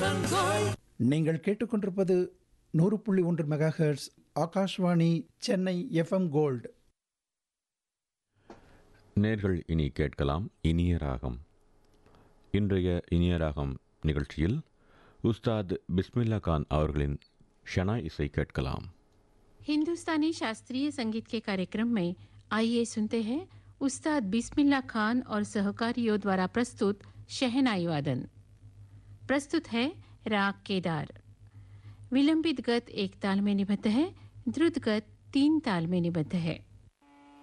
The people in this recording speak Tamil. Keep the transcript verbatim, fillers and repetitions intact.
நீங்கள் கேட்டுக்கொண்டிருப்பது நூறு புள்ளி ஒன்று mega hertz Akashvani Chennai FM gold. நேர்கள் இனி கேட்கலாம் இனிய ராகம். இன்றைய இனிய ராகம் நிகழ்ச்சியில் உஸ்தாத் பிஸ்மில்லா கான் அவர்களின் ஷனா இசை கேட்கலாம். हिंदुस्तानी शास्त्रीय संगीत के कार्यक्रम में आइए सुनते हैं उस्ताद बिस्मिल्ला खान और सहकारियों द्वारा प्रस्तुत शहनाई वादन. प्रस्तुत है राग केदार. विलंबित गत एक ताल में निबद्ध है, द्रुत गत तीन ताल में निबद्ध है.